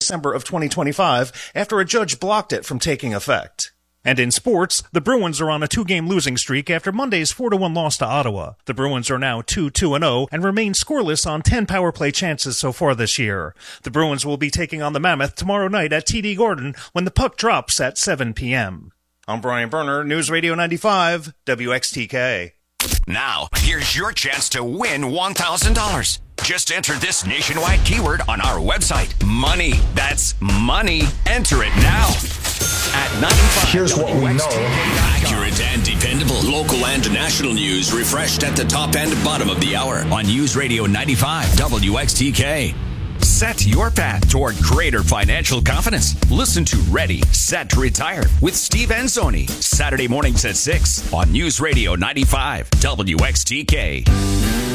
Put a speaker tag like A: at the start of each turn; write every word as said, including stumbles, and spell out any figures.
A: December of twenty twenty-five after a judge blocked it from taking effect. And in sports, the Bruins are on a two-game losing streak after Monday's four to one loss to Ottawa. The Bruins are now two two and oh and remain scoreless on ten power play chances so far this year. The Bruins will be taking on the Mammoth tomorrow night at T D Gordon when the puck drops at seven p.m. I'm Brian Berner, News Radio ninety-five, W X T K.
B: Now, here's your chance to win one thousand dollars. Just enter this nationwide keyword on our website. Money. That's money. Enter it now. At ninety-five.
C: Here's what we know.
D: Accurate and dependable local and national news refreshed at the top and bottom of the hour on News Radio ninety-five W X T K.
B: Set your path toward greater financial confidence. Listen to Ready, Set, Retire with Steve Anzoni. Saturday mornings at six on News Radio ninety-five W X T K.